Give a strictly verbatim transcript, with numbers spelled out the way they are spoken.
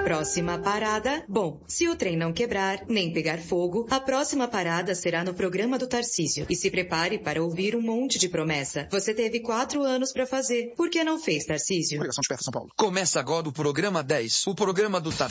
Próxima parada. Bom, se o trem não quebrar, nem pegar fogo, a próxima parada será no programa do Tarcísio. E se prepare para ouvir um monte de promessa. Você teve quatro anos para fazer. Por que não fez, Tarcísio? Coligação Desperta São Paulo. Começa agora o programa dez, o programa do Tarcísio.